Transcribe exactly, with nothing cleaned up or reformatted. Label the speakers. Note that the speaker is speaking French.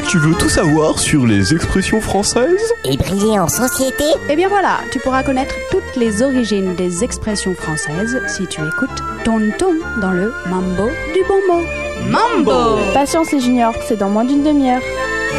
Speaker 1: tu veux tout savoir sur les expressions françaises
Speaker 2: Et briller en société?
Speaker 3: Eh bien voilà, tu pourras connaître toutes les origines des expressions françaises si tu écoutes Tonton dans le Mambo du bon mot. Mambo!
Speaker 4: Patience les juniors, c'est dans moins d'une demi-heure.